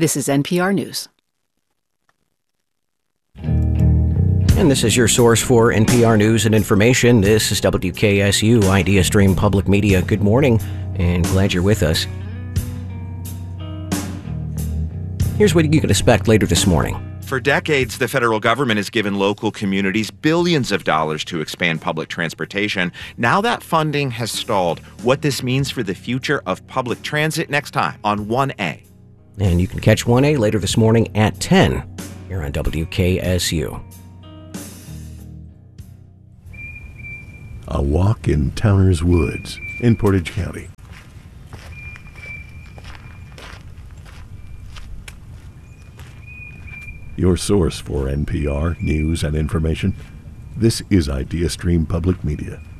This is NPR News. And this is your source for NPR news and information. This is WKSU Idea Stream Public Media. Good morning, and glad you're with us. Here's what you can expect later this morning. For decades, the federal government has given local communities billions of dollars to expand public transportation. Now that funding has stalled. What this means for the future of public transit next time on 1A. And you can catch 1A later this morning at 10 here on WKSU. A walk in Towner's Woods in Portage County. Your source for NPR news and information. This is Idea Stream Public Media.